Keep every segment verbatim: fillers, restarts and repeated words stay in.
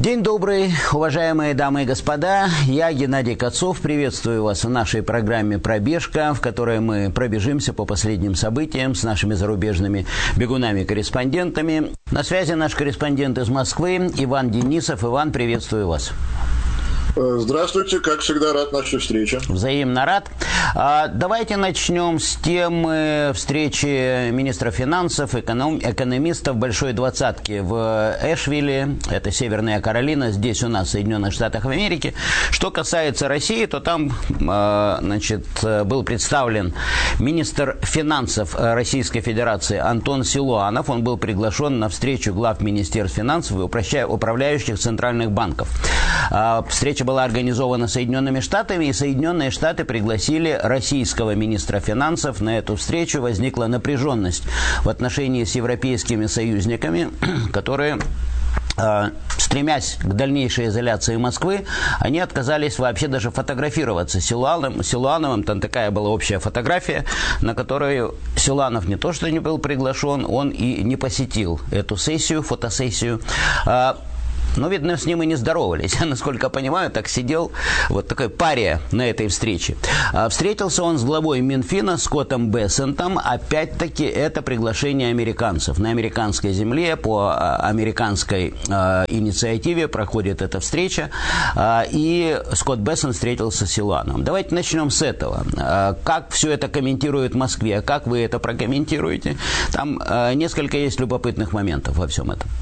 День добрый, уважаемые дамы и господа. Я, Геннадий Кацов, приветствую вас в нашей программе «Пробежка», в которой мы пробежимся по последним событиям с нашими зарубежными бегунами-корреспондентами. На связи наш корреспондент из Москвы Иван Денисов. Иван, приветствую вас. Здравствуйте, как всегда, рад нашей встрече. Взаимно рад. А, давайте начнем с темы встречи министра финансов, эконом, экономистов Большой Двадцатки в Эшвилле, это Северная Каролина, здесь у нас в Соединенных Штатах Америки. Что касается России, то там а, значит, был представлен министр финансов Российской Федерации Антон Силуанов. Он был приглашен на встречу глав министерств финансов и управляющих центральных банков. А, встреча была организована Соединенными Штатами, и Соединенные Штаты пригласили российского министра финансов. На эту встречу возникла напряженность в отношении с европейскими союзниками, которые, э, стремясь к дальнейшей изоляции Москвы, они отказались вообще даже фотографироваться с Силуановым. Силуановым, там такая была общая фотография, на которую Силуанов не то что не был приглашен, он и не посетил эту сессию, фотосессию. Но, видно, с ним и не здоровались. Я, насколько понимаю, так сидел вот такой пария на этой встрече. А, встретился он с главой Минфина Скоттом Бессентом. Опять-таки, это приглашение американцев. На американской земле по а, американской а, инициативе проходит эта встреча. А, и Скотт Бессент встретился с Силуановым. Давайте начнем с этого. А, как все это комментирует в Москве? Как вы это прокомментируете? Там а, несколько есть любопытных моментов во всем этом.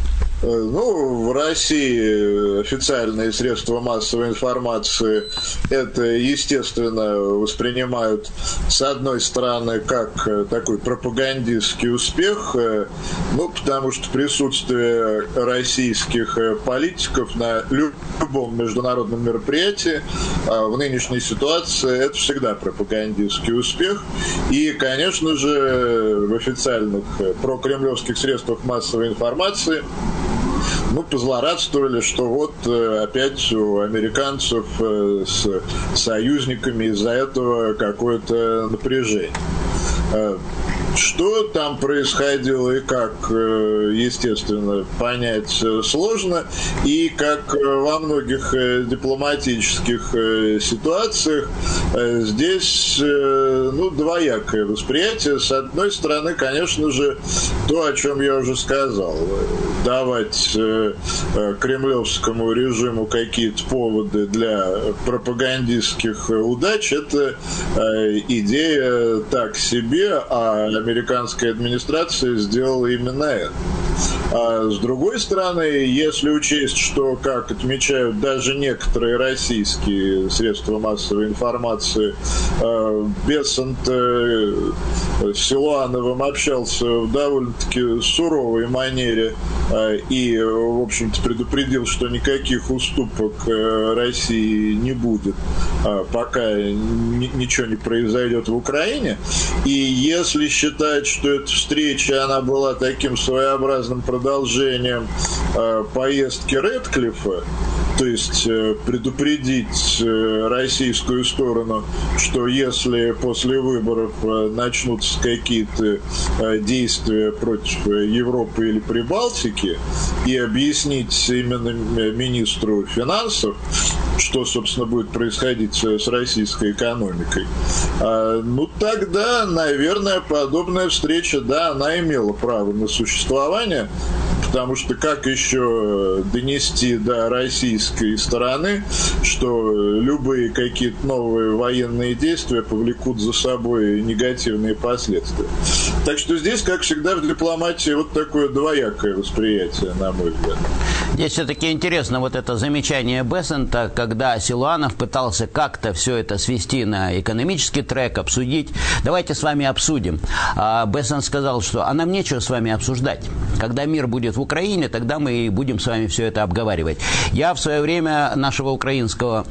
Ну, в России официальные средства массовой информации это, естественно, воспринимают, с одной стороны, как такой пропагандистский успех, ну, потому что присутствие российских политиков на любом международном мероприятии в нынешней ситуации это всегда пропагандистский успех. И, конечно же, в официальных прокремлевских средствах массовой информации ну, позлорадствовали, что вот опять у американцев с союзниками из-за этого какое-то напряжение. Что там происходило и как, естественно, понять сложно. И как во многих дипломатических ситуациях, здесь ну, двоякое восприятие. С одной стороны, конечно же, то, о чем я уже сказал. Давать кремлевскому режиму какие-то поводы для пропагандистских удач – это идея так себе, а американская администрация сделала именно это. А с другой стороны, если учесть, что, как отмечают даже некоторые российские средства массовой информации, Бессент с Силуановым общался в довольно-таки суровой манере и, в общем-то, предупредил, что никаких уступок России не будет, пока ничего не произойдет в Украине. И если считать, что эта встреча, она была таким своеобразным продолжением э, поездки Рэдклиффа, то есть э, предупредить э, российскую сторону, что если после выборов э, начнутся какие-то э, действия против Европы или Прибалтики, и объяснить именно министру финансов, что, собственно, будет происходить с российской экономикой, э, ну тогда, наверное, подобная встреча, да, она имела право на существование. Потому что как еще донести до российской стороны, что любые какие-то новые военные действия повлекут за собой негативные последствия. Так что здесь, как всегда, в дипломатии вот такое двоякое восприятие, на мой взгляд. Здесь все-таки интересно вот это замечание Бессента, когда Силуанов пытался как-то все это свести на экономический трек, обсудить. Давайте с вами обсудим. А Бессент сказал, что а нам нечего с вами обсуждать. Когда мир будет в Украине, тогда мы и будем с вами все это обговаривать. Я в свое время нашего украинского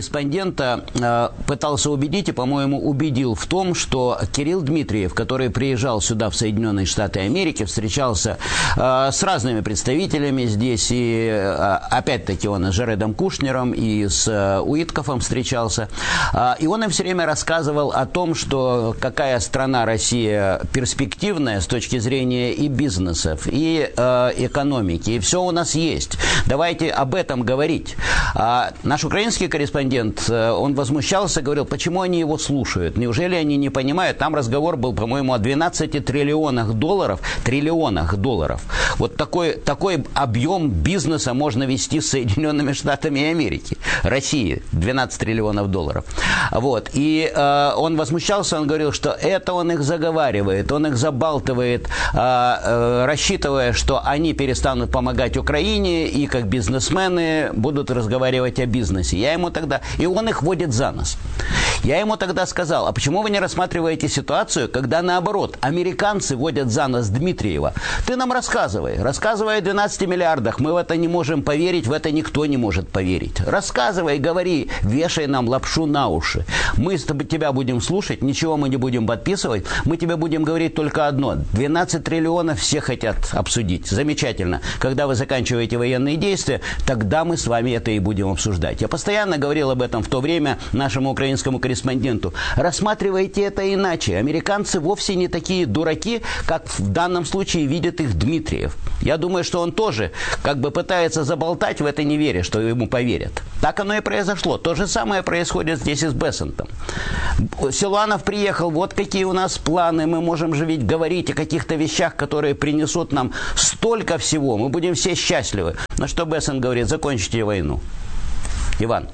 корреспондента э, пытался убедить и, по-моему, убедил в том, что Кирилл Дмитриев, который приезжал приезжал сюда, в Соединенные Штаты Америки, встречался э, с разными представителями здесь, и э, опять-таки он и с Джаредом Кушнером, и с э, Уиткофом встречался, э, и он им все время рассказывал о том, что какая страна Россия перспективная с точки зрения и бизнесов, и э, экономики, и все у нас есть. Давайте об этом говорить. А наш украинский корреспондент, он возмущался, говорил, почему они его слушают? Неужели они не понимают? Там разговор был, по-моему, о двенадцати триллионах долларов. Триллионах долларов. Вот такой, такой объем бизнеса можно вести с Соединенными Штатами Америки. России двенадцать триллионов долларов. Вот. И э, он возмущался, он говорил, что это он их заговаривает, он их забалтывает, э, э, рассчитывая, что они перестанут помогать Украине и как бизнесмены будут разговаривать о бизнесе. Я ему тогда... И он их водит за нос. Я ему тогда сказал, а почему вы не рассматриваете ситуацию, когда наоборот, американцы водят за нос Дмитриева? Ты нам рассказывай. Рассказывай о двенадцати миллиардах. Мы в это не можем поверить, в это никто не может поверить. Рассказывай, говори, вешай нам лапшу на уши. Мы с тобой тебя будем слушать, ничего мы не будем подписывать. Мы тебе будем говорить только одно. двенадцать триллионов все хотят обсудить. Замечательно. Когда вы заканчиваете военные действия, тогда мы с вами это и будем обсуждать. Я постоянно говорил об этом в то время нашему украинскому корреспонденту. Рассматривайте это иначе. Американцы вовсе не такие дураки, как в данном случае видит их Дмитриев. Я думаю, что он тоже как бы пытается заболтать, в это не веря, что ему поверят. Так оно и произошло. То же самое происходит здесь и с Бессентом. Силуанов приехал, вот какие у нас планы, мы можем же ведь говорить о каких-то вещах, которые принесут нам столько всего, мы будем все счастливы. На что Бессент говорит, закончите войну. Иван.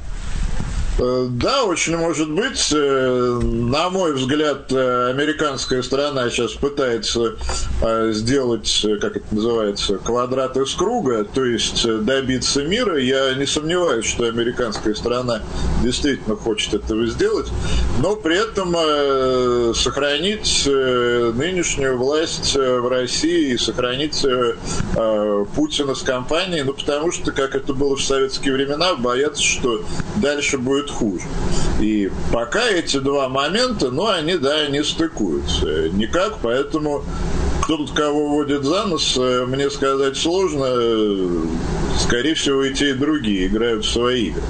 Да, очень может быть. На мой взгляд, американская сторона сейчас пытается сделать, как это называется, квадрат из круга, то есть добиться мира. Я не сомневаюсь, что американская сторона действительно хочет этого сделать, но при этом сохранить нынешнюю власть в России и сохранить Путина с компанией, ну потому что, как это было в советские времена, боятся, что дальше будет хуже. И пока эти два момента, ну, они, да, не стыкуются никак, поэтому кто тут кого водит за нос, мне сказать сложно. Скорее всего, и те, и другие играют в свои игры.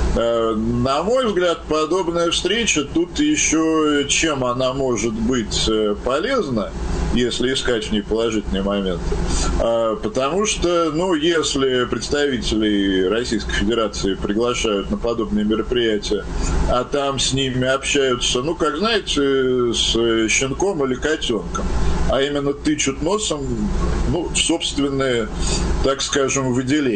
На мой взгляд, подобная встреча, тут еще чем она может быть полезна, если искать в ней положительные моменты. Потому что, ну, если представителей Российской Федерации приглашают на подобные мероприятия, а там с ними общаются, ну, как знаете, с щенком или котенком, а именно тычут носом, ну, в собственные, так скажем, выделения.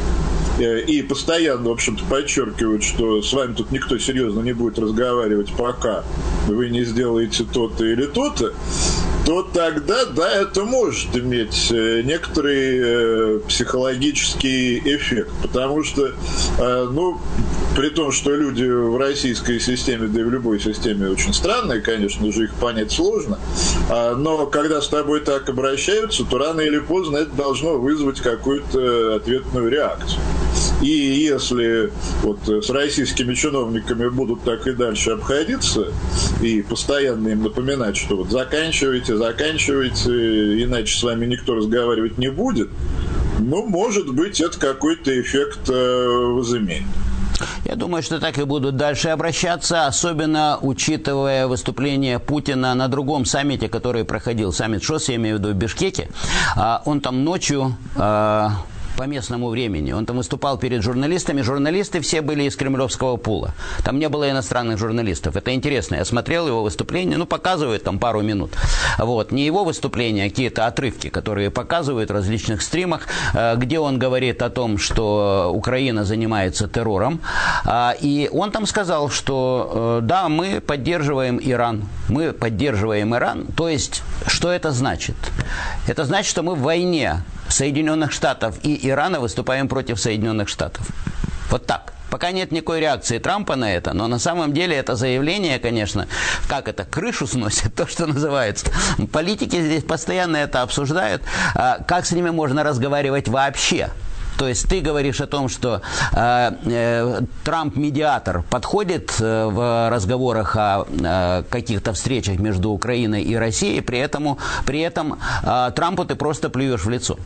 И постоянно, в общем-то, подчеркивают, что с вами тут никто серьезно не будет разговаривать, пока вы не сделаете то-то или то-то, то тогда, да, это может иметь некоторый психологический эффект. Потому что, ну, при том, что люди в российской системе, да и в любой системе очень странные, конечно же, их понять сложно, но когда с тобой так обращаются, то рано или поздно это должно вызвать какую-то ответную реакцию. И если вот с российскими чиновниками будут так и дальше обходиться, и постоянно им напоминать, что вот заканчивайте, заканчивайте, иначе с вами никто разговаривать не будет, ну, может быть, это какой-то эффект возымеет. Я думаю, что так и будут дальше обращаться, особенно учитывая выступление Путина на другом саммите, который проходил, саммит ШОС, я имею в виду в Бишкеке. Он там ночью... по местному времени. Он там выступал перед журналистами. Журналисты все были из кремлевского пула. Там не было иностранных журналистов. Это интересно. Я смотрел его выступление. Ну, показывают там пару минут. Вот. Не его выступление, а какие-то отрывки, которые показывают в различных стримах, где он говорит о том, что Украина занимается террором. И он там сказал, что да, мы поддерживаем Иран. Мы поддерживаем Иран. То есть, что это значит? Это значит, что мы в войне Соединенных Штатов и Ирана выступаем против Соединенных Штатов. Вот так. Пока нет никакой реакции Трампа на это, но на самом деле это заявление, конечно, как это, крышу сносит, то, что называется. Политики здесь постоянно это обсуждают. Как с ними можно разговаривать вообще? То есть ты говоришь о том, что э, э, Трамп-медиатор подходит э, в разговорах о э, каких-то встречах между Украиной и Россией, при этом, при этом э, Трампу ты просто плюешь в лицо.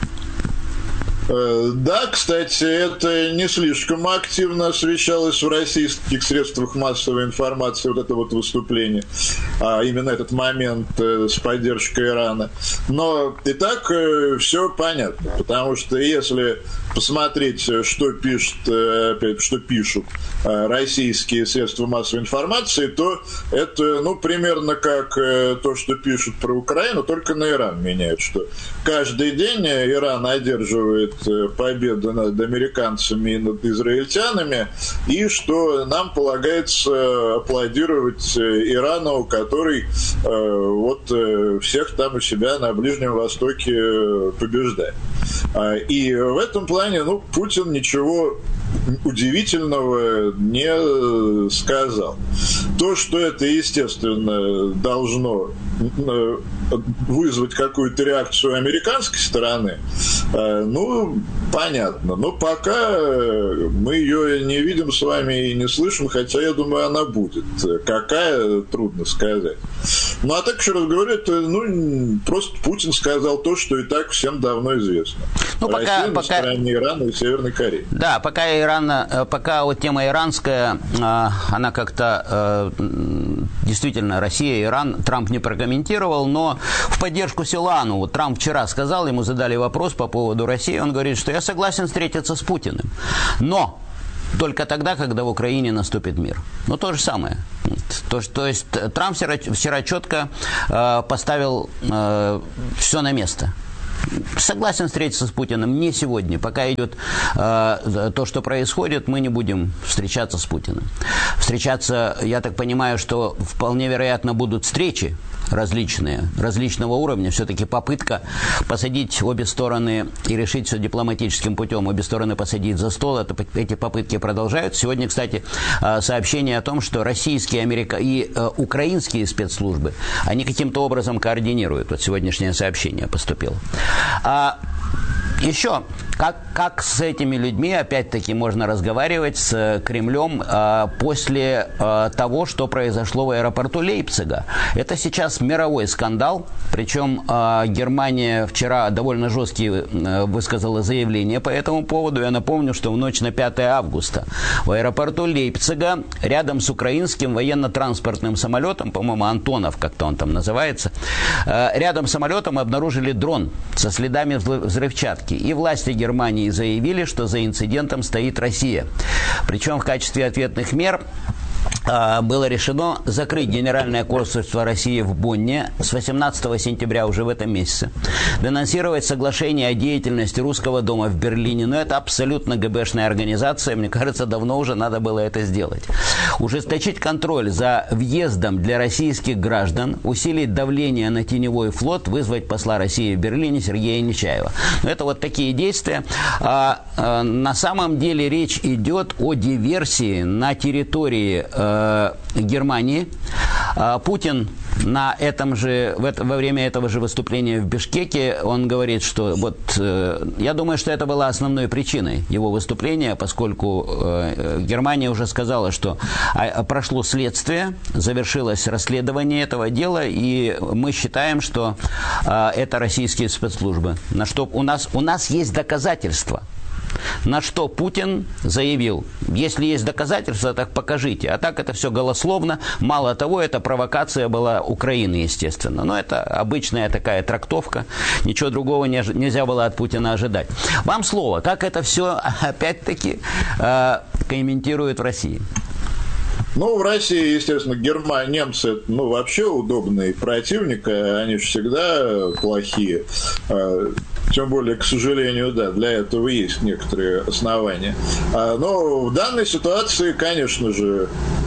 Да, кстати, это не слишком активно освещалось в российских средствах массовой информации, вот это вот выступление, а именно этот момент с поддержкой Ирана. Но и так все понятно, потому что если посмотреть, что пишут, опять, что пишут российские средства массовой информации, то это, ну, примерно как то, что пишут про Украину, только на Иран меняют, что каждый день Иран одерживает победу над американцами и над израильтянами, и что нам полагается аплодировать Ирану, который э, вот э, всех там у себя на Ближнем Востоке побеждает. И в этом плане, ну, Путин ничего удивительного не сказал. То, что это, естественно, должно вызвать какую-то реакцию американской стороны, ну, понятно. Но пока мы ее не видим с вами и не слышим, хотя, я думаю, она будет. Какая, трудно сказать. Ну, а так, еще раз говорю, это, ну, просто Путин сказал то, что и так всем давно известно. Ну, пока, Россия пока... на стороне Ирана и Северной Кореи. Да, пока Иран, пока вот тема иранская, она как-то действительно Россия, Иран, Трамп не прокомментировал, но в поддержку Силану, вот Трамп вчера сказал, ему задали вопрос по поводу России, он говорит, что я согласен встретиться с Путиным, но только тогда, когда в Украине наступит мир. Ну, то же самое. То, то есть Трамп вчера, вчера четко э, поставил э, все на место. Согласен встретиться с Путиным не сегодня. Пока идет э, то, что происходит, мы не будем встречаться с Путиным. Встречаться, я так понимаю, что вполне вероятно будут встречи различные, различного уровня. Все-таки попытка посадить обе стороны и решить все дипломатическим путем, обе стороны посадить за стол, это, эти попытки продолжаются. Сегодня, кстати, сообщение о том, что российские америка... и э, украинские спецслужбы, они каким-то образом координируют. Вот сегодняшнее сообщение поступило. А еще, как, как с этими людьми, опять-таки, можно разговаривать с Кремлем э, после э, того, что произошло в аэропорту Лейпцига. Это сейчас мировой скандал, причем э, Германия вчера довольно жесткие э, высказала заявление по этому поводу. Я напомню, что в ночь на пятое августа в аэропорту Лейпцига рядом с украинским военно-транспортным самолетом, по-моему, Антонов, как-то он там называется, э, рядом с самолетом обнаружили дрон со следами взрывчатки. И власти Германии заявили, что за инцидентом стоит Россия. Причем в качестве ответных мер было решено закрыть Генеральное консульство России в Бонне с восемнадцатого сентября уже в этом месяце, денонсировать соглашение о деятельности Русского дома в Берлине, но это абсолютно ГБшная организация, мне кажется, давно уже надо было это сделать. Ужесточить контроль за въездом для российских граждан, усилить давление на теневой флот, вызвать посла России в Берлине Сергея Нечаева. Но это вот такие действия. А, а, на самом деле речь идет о диверсии на территории Германии. Путин на этом же, в это, во время этого же выступления в Бишкеке, он говорит, что вот, я думаю, что это была основной причиной его выступления, поскольку Германия уже сказала, что прошло следствие, завершилось расследование этого дела, и мы считаем, что это российские спецслужбы. На что у нас, у нас есть доказательства. На что Путин заявил, если есть доказательства, так покажите. А так это все голословно. Мало того, эта провокация была Украины, естественно. Но это обычная такая трактовка. Ничего другого не, нельзя было от Путина ожидать. Вам слово. Как это все, опять-таки, э, комментируют в России? Ну, в России, естественно, Германия, немцы, ну, вообще удобный противник, они же всегда плохие. Тем более, к сожалению, да, для этого есть некоторые основания. Но в данной ситуации, конечно же,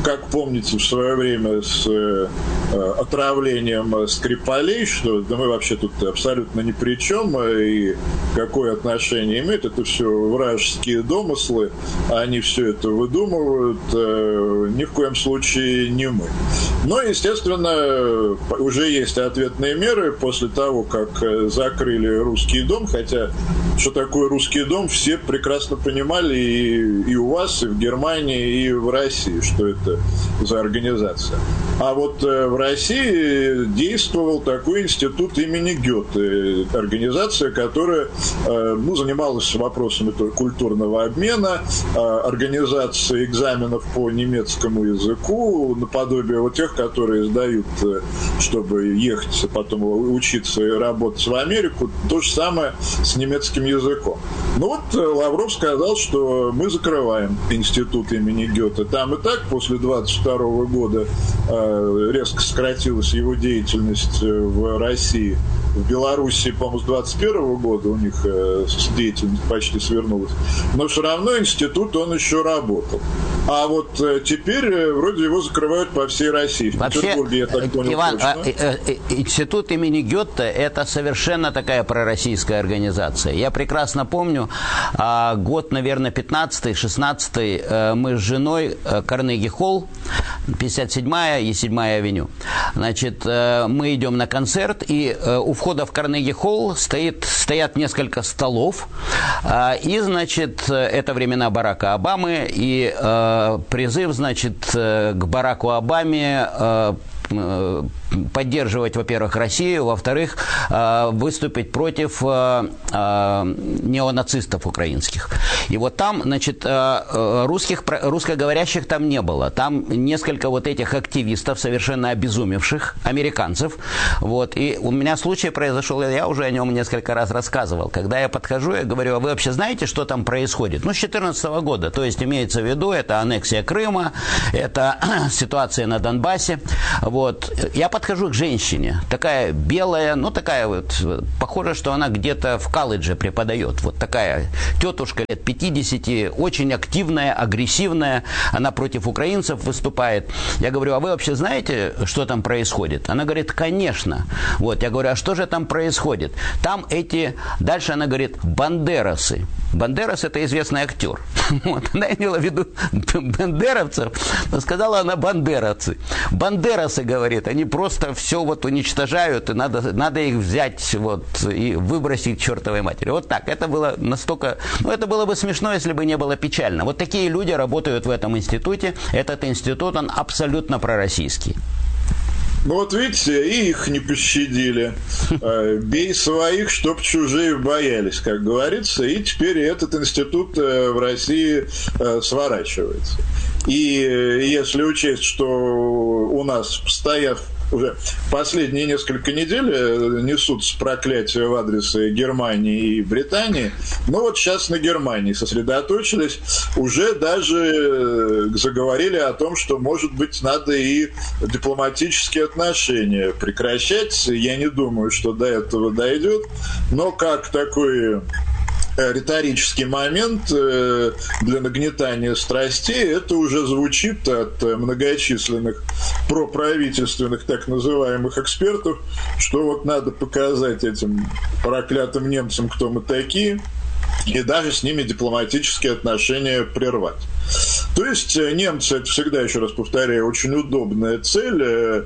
как помните в свое время с э, отравлением Скрипалей, что да мы вообще тут абсолютно ни при чем, и какое отношение имеет, это все вражеские домыслы, они все это выдумывают, э, ни в коем случае не мы. Но, естественно, уже есть ответные меры после того, как закрыли русский дом, хотя что такое русский дом, все прекрасно понимали и, и у вас, и в Германии, и в России, что это за организация. А вот в России действовал такой институт имени Гёте, организация, которая ну, занималась вопросами культурного обмена, организации экзаменов по немецкому языку, наподобие вот тех, которые сдают, чтобы ехать потом учиться и работать в Америку, то же самое с немецким языком. Ну вот Лавров сказал, что мы закрываем институт имени Гёте. Там и так после двадцать второго года резко сократилась его деятельность в России. В Беларуси, по-моему, с двадцать первого года у них деятельность почти свернулась. Но все равно институт, он еще работал. А вот теперь вроде его закрывают по всей России. В Вообще, Петербурге, я так понял, Иван, точно. А, э, э, институт имени Гёте – это совершенно такая пророссийская организация. Я прекрасно помню, э, год, наверное, пятнадцатый-шестнадцатый, э, мы с женой э, Карнеги-холл, пятьдесят седьмая и седьмая авеню. Значит, э, мы идем на концерт, и э, у входа в Карнеги-холл стоит, стоят несколько столов, э, и, значит, это времена Барака Обамы, и э, призыв, значит, к Бараку Обаме э, поддерживать, во-первых, Россию, во-вторых, выступить против неонацистов украинских. И вот там, значит, русских, русскоговорящих там не было. Там несколько вот этих активистов, совершенно обезумевших, американцев. Вот. И у меня случай произошел, я уже о нем несколько раз рассказывал. Когда я подхожу, я говорю, а вы вообще знаете, что там происходит? Ну, с две тысячи четырнадцатого года. То есть, имеется в виду, это аннексия Крыма, это ситуация на Донбассе. Вот. Я подхожу к женщине, такая белая, ну такая вот, похоже, что она где-то в колледже преподает. Вот такая тетушка лет пятидесяти, очень активная, агрессивная, она против украинцев выступает. Я говорю, а вы вообще знаете, что там происходит? Она говорит, конечно. Вот, я говорю, а что же там происходит? Там эти, дальше она говорит, бандерасы. Бандерас – это известный актер. Вот. Она имела в виду бандеровцев, но сказала она бандеровцы. Бандерасы, говорит, они просто все вот уничтожают, и надо, надо их взять вот, и выбросить к чертовой матери. Вот так. Это было настолько... Ну, это было бы смешно, если бы не было печально. Вот такие люди работают в этом институте. Этот институт, он абсолютно пророссийский. Ну вот видите, и их не пощадили. Бей своих, чтоб чужие боялись, как говорится. И теперь этот институт в России сворачивается. И если учесть, что у нас постоянно уже последние несколько недель несутся проклятия в адрес Германии и Британии, но вот сейчас на Германии сосредоточились, уже даже заговорили о том, что, может быть, надо и дипломатические отношения прекращать. Я не думаю, что до этого дойдет, но как такой риторический момент для нагнетания страстей, это уже звучит от многочисленных проправительственных так называемых экспертов, что вот надо показать этим проклятым немцам, кто мы такие, и даже с ними дипломатические отношения прервать. То есть немцы, это всегда, еще раз повторяю, очень удобная цель.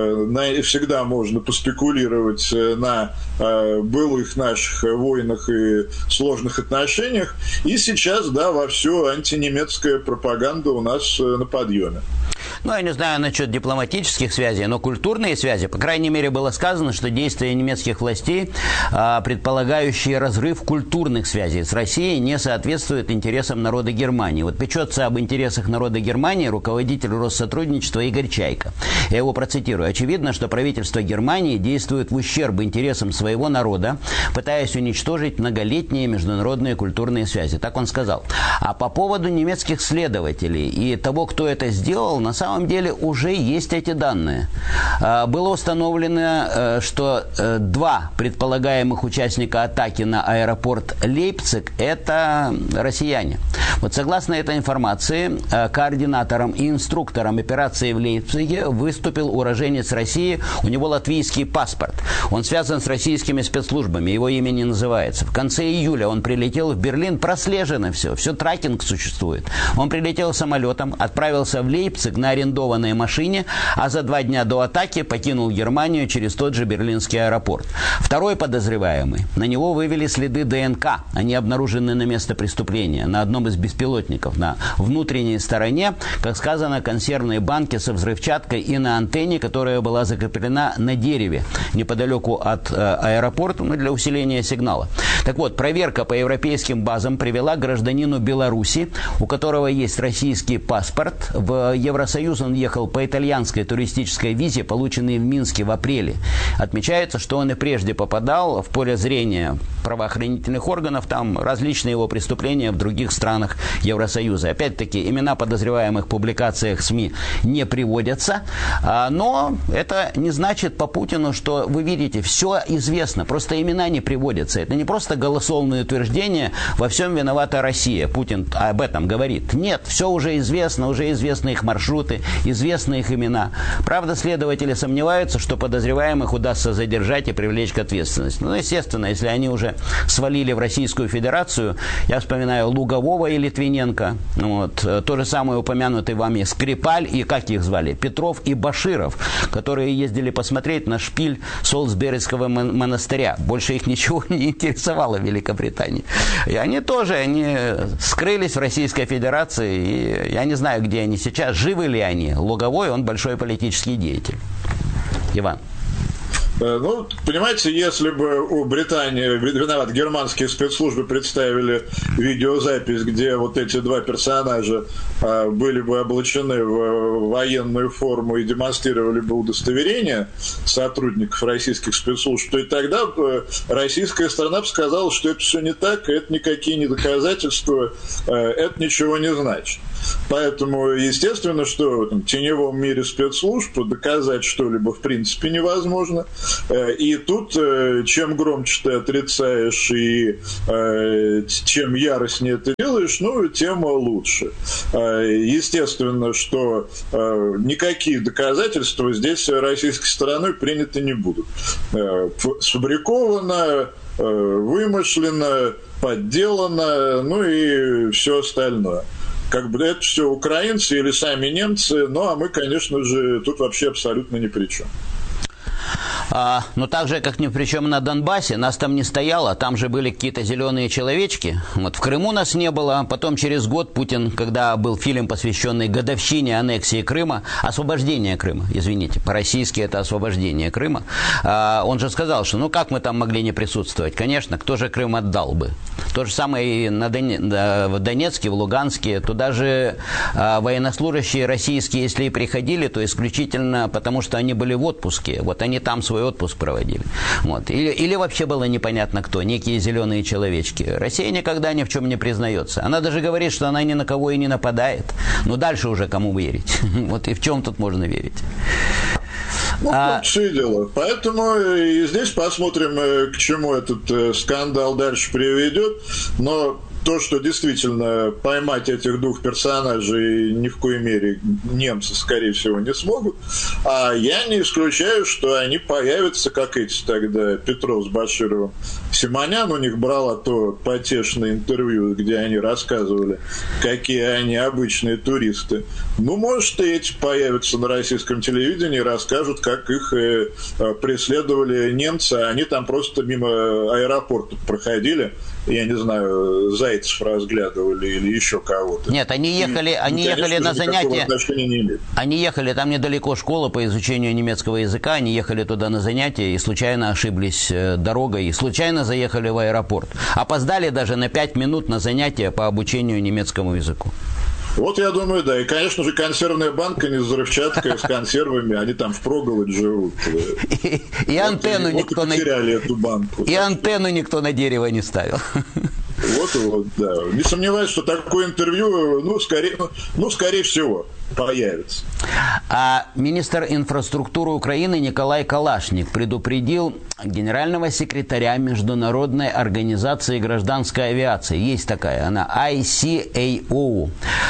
Всегда можно поспекулировать на былых наших войнах и сложных отношениях. И сейчас, да, вовсю антинемецкая пропаганда у нас на подъеме. Ну, я не знаю насчет дипломатических связей, но культурные связи, по крайней мере, было сказано, что действия немецких властей, предполагающие разрыв культурных связей с Россией, не соответствуют интересам народа Германии. Вот печется об интересах народа Германии руководитель Россотрудничества Игорь Чайка. Я его процитирую. «Очевидно, что правительство Германии действует в ущерб интересам своего народа, пытаясь уничтожить многолетние международные культурные связи». Так он сказал. А по поводу немецких следователей и того, кто это сделал, на самом самом деле уже есть эти данные. Было установлено, что два предполагаемых участника атаки на аэропорт Лейпциг – это россияне. Вот согласно этой информации, координатором и инструктором операции в Лейпциге выступил уроженец России, у него латвийский паспорт. Он связан с российскими спецслужбами, его имя не называется. В конце июля он прилетел в Берлин, прослежено все, все, трекинг существует. Он прилетел самолетом, отправился в Лейпциг на арендованной машине, а за два дня до атаки покинул Германию через тот же берлинский аэропорт. Второй подозреваемый, на него вывели следы ДНК, они обнаружены на месте преступления, на одном из беспилотников, на внутренней стороне, как сказано, консервные банки со взрывчаткой и на антенне, которая была закреплена на дереве неподалеку от э, аэропорта, ну, для усиления сигнала. Так вот, проверка по европейским базам привела к гражданину Беларуси, у которого есть российский паспорт. В Евросоюз он ехал по итальянской туристической визе, полученной в Минске в апреле. Отмечается, что он и прежде попадал в поле зрения правоохранительных органов, там различные его преступления в других странах Евросоюза. Опять-таки, имена подозреваемых в публикациях СМИ не приводятся, но это не значит по Путину, что, вы видите, все известно, просто имена не приводятся. Это не просто голословные утверждения, во всем виновата Россия. Путин об этом говорит. Нет, все уже известно, уже известны их маршруты, известны их имена. Правда, следователи сомневаются, что подозреваемых удастся задержать и привлечь к ответственности. Ну, естественно, если они уже свалили в Российскую Федерацию, я вспоминаю Лугового и Литвиненко, вот, то же самое упомянутый вами Скрипаль и, как их звали, Петров и Баширов, которые ездили посмотреть на шпиль Солсберийского монастыря. Больше их ничего не интересовало в Великобритании. И они тоже, они скрылись в Российской Федерации, и я не знаю, где они сейчас, живы ли они. Луговой, он большой политический деятель. Иван. Ну, понимаете, если бы у Британии, виноват, германские спецслужбы представили видеозапись, где вот эти два персонажа а, были бы облачены в военную форму и демонстрировали бы удостоверение сотрудников российских спецслужб, то и тогда бы российская сторона бы сказала, что это все не так, это никакие не доказательства, это ничего не значит. Поэтому, естественно, что в этом теневом мире спецслужб доказать что-либо в принципе невозможно. И тут, чем громче ты отрицаешь и чем яростнее ты делаешь, ну, тем лучше. Естественно, что никакие доказательства здесь российской стороной приняты не будут. Сфабриковано, вымышленно, подделано, ну и все остальное. Как бы это все украинцы или сами немцы, ну а мы, конечно же, тут вообще абсолютно ни при чем. А, но так же, как ни при чем на Донбассе, нас там не стояло, там же были какие-то зеленые человечки. Вот в Крыму нас не было. Потом через год Путин, когда был фильм, посвященный годовщине аннексии Крыма, освобождения Крыма, извините, по-российски это освобождение Крыма, а, он же сказал, что ну как мы там могли не присутствовать? Конечно, кто же Крым отдал бы? То же самое и на Доне... в Донецке, в Луганске. Туда же а, военнослужащие российские, если и приходили, то исключительно потому, что они были в отпуске. Вот они там свой отпуск проводили. Вот. Или, или вообще было непонятно кто, некие зеленые человечки. Россия никогда ни в чем не признается. Она даже говорит, что она ни на кого и не нападает. Но дальше уже кому верить? Вот и в чем тут можно верить? Ну, а... все дело. Поэтому и здесь посмотрим, к чему этот скандал дальше приведет. Но то, что действительно поймать этих двух персонажей ни в коей мере немцы, скорее всего, не смогут. А я не исключаю, что они появятся, как эти тогда, Петров с Башировым. Симонян у них брала то потешное интервью, где они рассказывали, какие они обычные туристы. Ну, может, и эти появятся на российском телевидении и расскажут, как их э, преследовали немцы. Они там просто мимо аэропорта проходили. Я не знаю, зайцев разглядывали или еще кого-то. Нет, они ехали, и, они конечно, ехали на занятия. Они ехали, там недалеко школа по изучению немецкого языка. Они ехали туда на занятия и случайно ошиблись дорогой, и случайно заехали в аэропорт. Опоздали даже на пять минут на занятия по обучению немецкому языку. Вот я думаю, да. И, конечно же, консервная банка не с взрывчаткой, с консервами. Они там впроголодь живут. И антенну никто на... потеряли эту банку. И антенну никто на дерево не ставил. Вот, вот, да. Не сомневаюсь, что такое интервью, ну, скорее, ну, скорее всего, появится. А министр инфраструктуры Украины Николай Калашник предупредил генерального секретаря Международной организации гражданской авиации. Есть такая, она ай си эй о.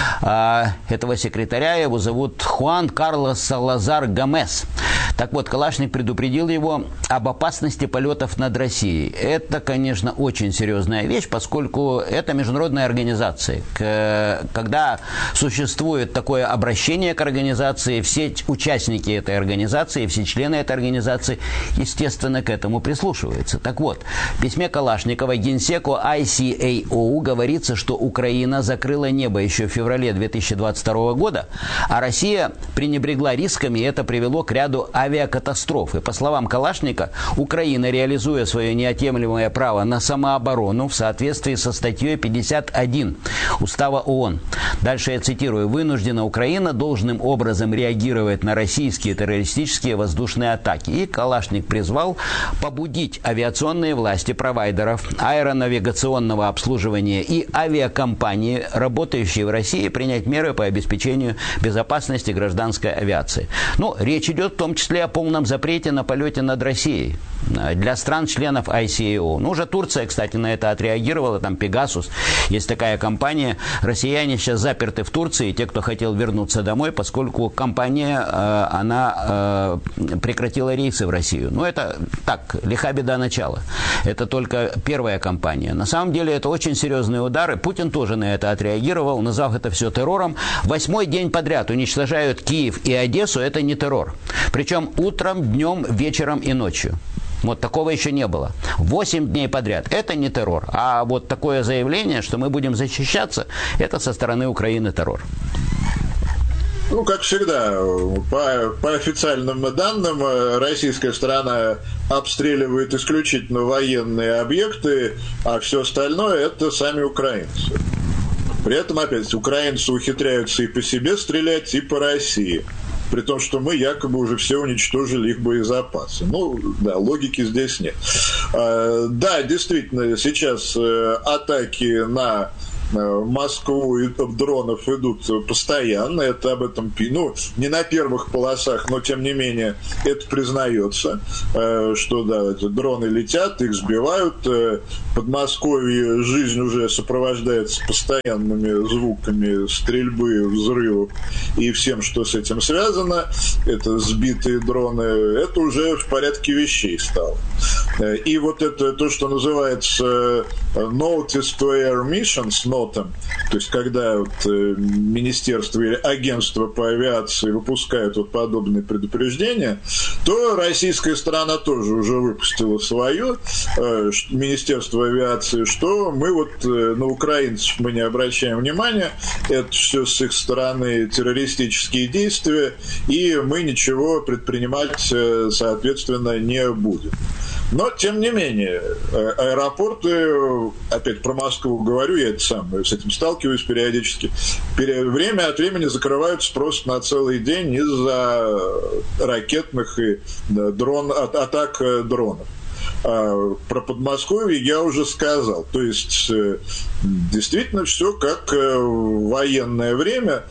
А, этого секретаря его зовут Хуан Карлос Салазар Гомес. Так вот, Калашник предупредил его об опасности полетов над Россией. Это, конечно, очень серьезная вещь, поскольку это международная организация. Когда существует такое обращение к организации, все участники этой организации, все члены этой организации, естественно, к этому прислушиваются. Так вот, в письме Калашникова генсеку ай си эй о говорится, что Украина закрыла небо еще в феврале две тысячи двадцать второго года, а Россия пренебрегла рисками, и это привело к ряду авиакатастроф. И по словам Калашника, Украина, реализуя свое неотъемлемое право на самооборону в соответствии со статьей пятьдесят один Устава ООН. Дальше я цитирую. «Вынуждена Украина должным образом реагировать на российские террористические воздушные атаки». И Калашник призвал побудить авиационные власти провайдеров аэронавигационного обслуживания и авиакомпании, работающие в России, принять меры по обеспечению безопасности гражданской авиации. Ну, речь идет в том числе о полном запрете на полете над Россией для стран-членов ай си эй о. Ну, уже Турция, кстати, на это отреагировала, там Пегасус, есть такая компания. Россияне сейчас заперты в Турции, те, кто хотел вернуться домой, поскольку компания, э, она э, прекратила рейсы в Россию. Ну, это так, лиха беда начала. Это только первая компания. На самом деле, это очень серьезные удары. Путин тоже на это отреагировал, назвав это все террором. Восьмой день подряд уничтожают Киев и Одессу, это не террор. Причем утром, днем, вечером и ночью. Вот такого еще не было. Восемь дней подряд. Это не террор. А вот такое заявление, что мы будем защищаться, это со стороны Украины террор. Ну, как всегда, по, по официальным данным, российская сторона обстреливает исключительно военные объекты, а все остальное – это сами украинцы. При этом, опять, украинцы ухитряются и по себе стрелять, и по России. При том, что мы якобы уже все уничтожили их боезапасы. Ну, да, логики здесь нет. Да, действительно, сейчас атаки на Москву и дронов идут постоянно, это об этом, ну, не на первых полосах, но тем не менее это признается, что да, дроны летят, их сбивают, в Подмосковье жизнь уже сопровождается постоянными звуками стрельбы, взрывов и всем, что с этим связано, это сбитые дроны, это уже в порядке вещей стало. И вот это то, что называется Notice to Air Missions, нотам, то есть когда вот, э, министерство или агентство по авиации выпускают вот подобные предупреждения, то российская сторона тоже уже выпустила свое э, министерство авиации, что мы вот э, на украинцев мы не обращаем внимания, это все с их стороны террористические действия, и мы ничего предпринимать, э, соответственно, не будем. Но, тем не менее, аэропорты, опять про Москву говорю, я это сам с этим сталкиваюсь периодически, время от времени закрываются просто на целый день из-за ракетных и дрон, атак дронов. А про Подмосковье я уже сказал. То есть, действительно, все как в военное время,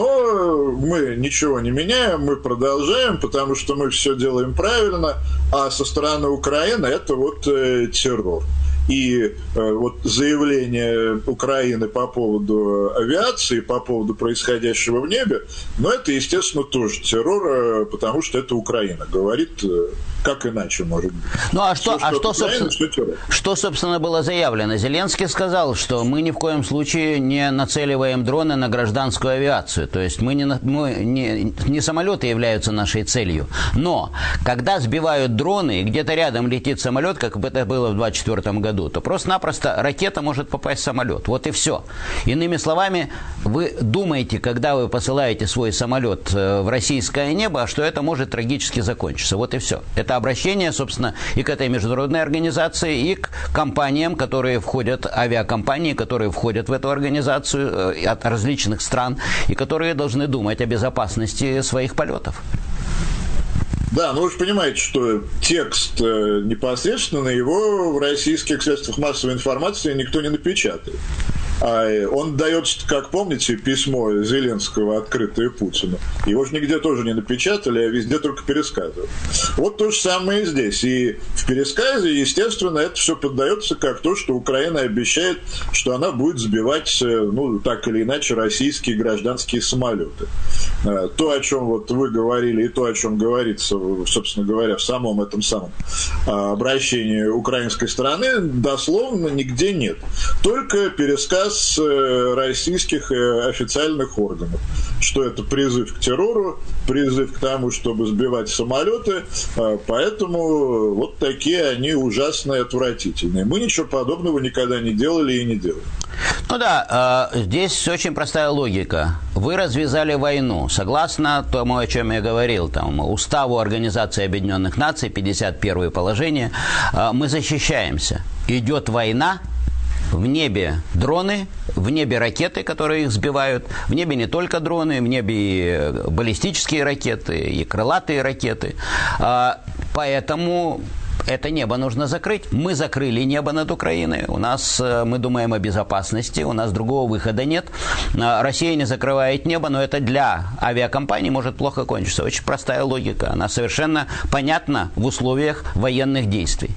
но мы ничего не меняем, мы продолжаем, потому что мы все делаем правильно, а со стороны Украины это вот террор. И э, вот заявление Украины по поводу авиации, по поводу происходящего в небе, ну, это, естественно, тоже террор, потому что это Украина говорит, как иначе может быть. Ну, а что, Все, а что, Украина, собственно, что, что, собственно, было заявлено? Зеленский сказал, что мы ни в коем случае не нацеливаем дроны на гражданскую авиацию. То есть мы не, мы не, не самолеты являются нашей целью. Но, когда сбивают дроны, и где-то рядом летит самолет, как это было в двадцать четвёртом году, то просто-напросто ракета может попасть в самолет. Вот и все. Иными словами, вы думаете, когда вы посылаете свой самолет в российское небо, что это может трагически закончиться. Вот и все. Это обращение, собственно, и к этой международной организации, и к компаниям, которые входят, авиакомпании, которые входят в эту организацию от различных стран, и которые должны думать о безопасности своих полетов. Да, ну вы же понимаете, что текст непосредственно его в российских средствах массовой информации никто не напечатает. Он дается, как помните, письмо Зеленского, открытое Путину. Его же нигде тоже не напечатали, а везде только пересказывают. Вот то же самое и здесь. И в пересказе, естественно, это все поддается как то, что Украина обещает, что она будет сбивать, ну, так или иначе, российские гражданские самолеты. То, о чем вот вы говорили, и то, о чем говорится, собственно говоря, в самом этом самом обращении украинской стороны, дословно нигде нет. Только пересказ российских официальных органов, что это призыв к террору, призыв к тому, чтобы сбивать самолеты, поэтому вот такие они ужасные, отвратительные. Мы ничего подобного никогда не делали и не делаем. Ну да, здесь очень простая логика. Вы развязали войну. Согласно тому, о чем я говорил, там, Уставу Организации Объединенных Наций, пятьдесят первое положение, мы защищаемся. Идет война, в небе дроны, в небе ракеты, которые их сбивают, в небе не только дроны, в небе и баллистические ракеты, и крылатые ракеты. Поэтому это небо нужно закрыть. Мы закрыли небо над Украиной. У нас, мы думаем о безопасности, у нас другого выхода нет. Россия не закрывает небо, но это для авиакомпаний может плохо кончиться. Очень простая логика. Она совершенно понятна в условиях военных действий.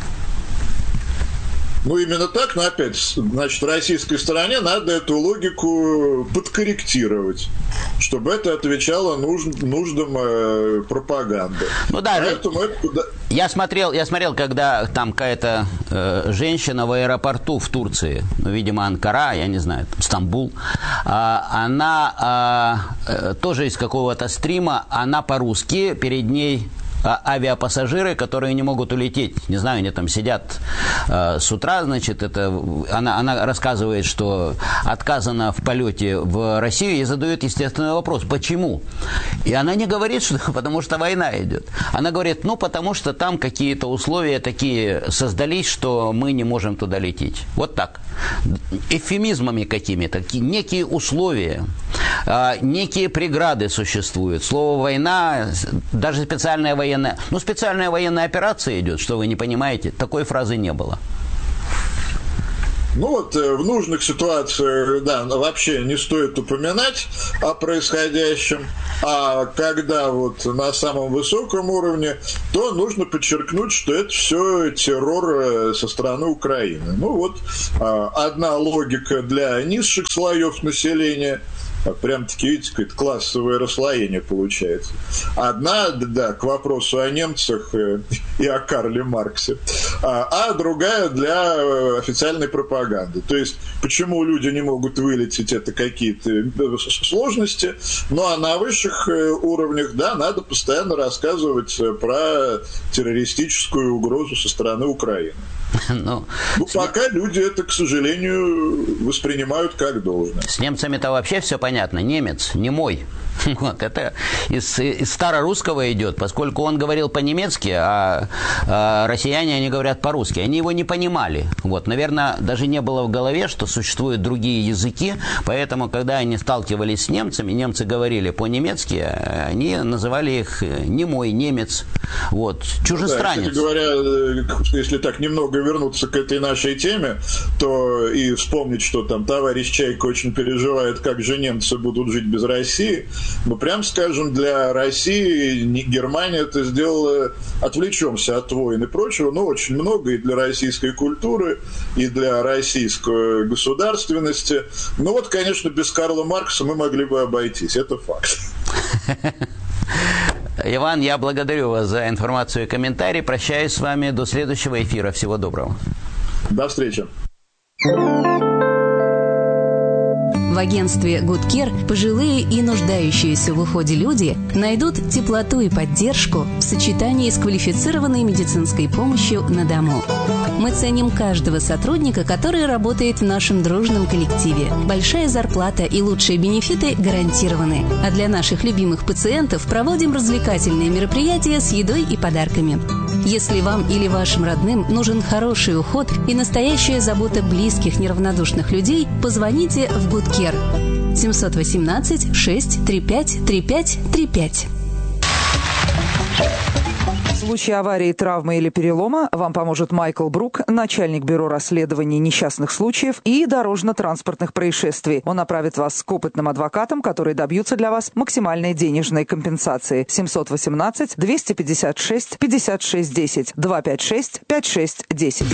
Ну, именно так, но опять, значит, российской стороне надо эту логику подкорректировать, чтобы это отвечало нужд, нуждам э, пропаганды. Ну да, Поэтому это... я смотрел, я смотрел, когда там какая-то э, женщина в аэропорту в Турции, ну, видимо, Анкара, я не знаю, Стамбул, э, она э, тоже из какого-то стрима, она по-русски, перед ней авиапассажиры, которые не могут улететь. Не знаю, они там сидят э, с утра, значит, это, она, она рассказывает, что отказано в полете в Россию, и задает естественный вопрос, почему? И она не говорит, что потому что война идет. Она говорит, ну, потому что там какие-то условия такие создались, что мы не можем туда лететь. Вот так. Эвфемизмами какими-то, некие условия, э, некие преграды существуют. Слово «война», даже специальная военная Ну, специальная военная операция идет, что вы не понимаете. Такой фразы не было. Ну вот в нужных ситуациях, да, вообще не стоит упоминать о происходящем, а когда вот на самом высоком уровне, то нужно подчеркнуть, что это все террор со стороны Украины. Ну вот одна логика для низших слоев населения, прям-таки, видите, какое-то классовое расслоение получается. Одна, да, к вопросу о немцах и о Карле Марксе, а другая для официальной пропаганды. То есть, почему люди не могут вылететь, это какие-то сложности, ну а на высших уровнях, да, надо постоянно рассказывать про террористическую угрозу со стороны Украины. Ну, ну, пока люди это, к сожалению, воспринимают как должное. С немцами-то вообще все понятно. Немец, не мой. Вот, это из, из старорусского идет, поскольку он говорил по-немецки, а, а россияне, они говорят по-русски. Они его не понимали. Вот, наверное, даже не было в голове, что существуют другие языки, поэтому, когда они сталкивались с немцами, немцы говорили по-немецки, они называли их немой, немец, вот, чужестранец. Да, кстати говоря, если так немного вернуться к этой нашей теме, то и вспомнить, что там товарищ Чайка очень переживает, как же немцы будут жить без России. Ну, прям скажем, для России Германия это сделала, отвлечемся от войн и прочего, но очень много и для российской культуры, и для российской государственности. Ну вот, конечно, без Карла Маркса мы могли бы обойтись, это факт. Иван, я благодарю вас за информацию и комментарий. Прощаюсь с вами до следующего эфира. Всего доброго. До встречи. В агентстве Good Care пожилые и нуждающиеся в уходе люди найдут теплоту и поддержку в сочетании с квалифицированной медицинской помощью на дому. Мы ценим каждого сотрудника, который работает в нашем дружном коллективе. Большая зарплата и лучшие бенефиты гарантированы. А для наших любимых пациентов проводим развлекательные мероприятия с едой и подарками. Если вам или вашим родным нужен хороший уход и настоящая забота близких неравнодушных людей, позвоните в Good Care семь один восемь шесть три пять три пять три пять. В случае аварии, травмы или перелома вам поможет Майкл Брук, начальник бюро расследований несчастных случаев и дорожно-транспортных происшествий. Он направит вас к опытным адвокатам, которые добьются для вас максимальной денежной компенсации. семьсот восемнадцать двести пятьдесят шесть пятьдесят шесть десять два пять шесть пять шесть десять.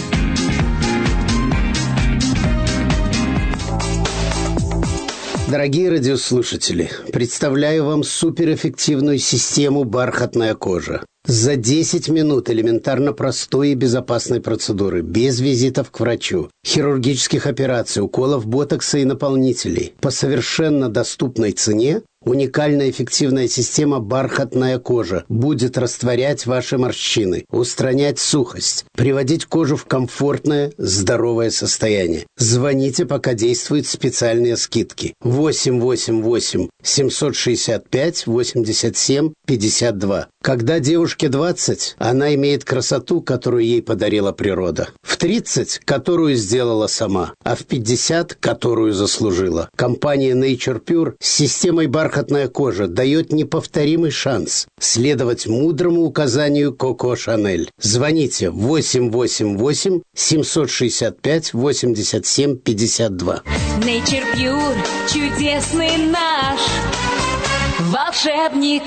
Дорогие радиослушатели, представляю вам суперэффективную систему «Бархатная кожа». За десять минут элементарно простой и безопасной процедуры, без визитов к врачу, хирургических операций, уколов ботокса и наполнителей, по совершенно доступной цене, уникальная эффективная система «Бархатная кожа» будет растворять ваши морщины, устранять сухость, приводить кожу в комфортное, здоровое состояние. Звоните, пока действуют специальные скидки. восемь восемь восемь семьсот шестьдесят пять восемьдесят семь пятьдесят два. Когда девушке двадцать, она имеет красоту, которую ей подарила природа. В тридцать, которую сделала сама, а в пятьдесят, которую заслужила. Компания Nature Pure с системой «Бархатная кожа» дает неповторимый шанс следовать мудрому указанию Коко Шанель. Звоните восемь восемь восемь семьсот шестьдесят пять восемьдесят семь пятьдесят два. Nature Pure, чудесный наш волшебник.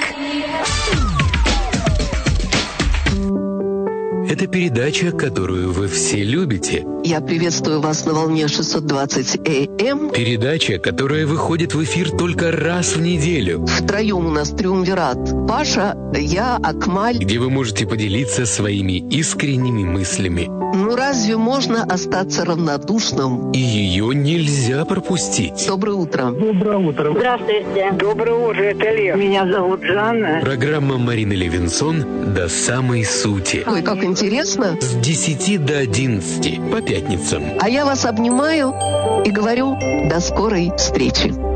Это передача, которую вы все любите. Я приветствую вас на волне шестьсот двадцать эй эм. Передача, которая выходит в эфир только раз в неделю. Втроем у нас триумвират. Паша, я, Акмаль. Где вы можете поделиться своими искренними мыслями. Ну разве можно остаться равнодушным? И ее нельзя пропустить. Доброе утро. Доброе утро. Здравствуйте. Доброе утро, это Лев. Меня зовут Жанна. Программа Марины Левинсон «До самой сути». Ой, как интересно. С десяти до одиннадцати по пятницам. А я вас обнимаю и говорю до скорой встречи.